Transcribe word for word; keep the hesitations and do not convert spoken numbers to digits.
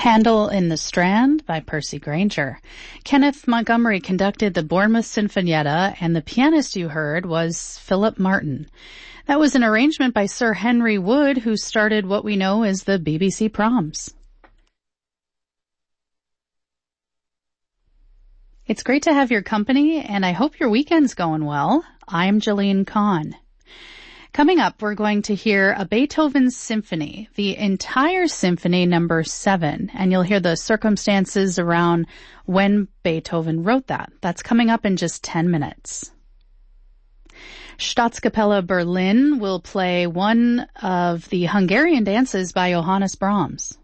Handel in the Strand by Percy Grainger. Kenneth Montgomery conducted the Bournemouth Sinfonietta, and the pianist you heard was Philip Martin. That was an arrangement by Sir Henry Wood, who started what we know as the B B C Proms. It's great to have your company, and I hope your weekend's going well. I'm Jolene Kahn. Coming up, we're going to hear a Beethoven symphony, the entire symphony number seven, and you'll hear the circumstances around when Beethoven wrote that. That's coming up in just ten minutes. Staatskapelle Berlin will play one of the Hungarian dances by Johannes Brahms.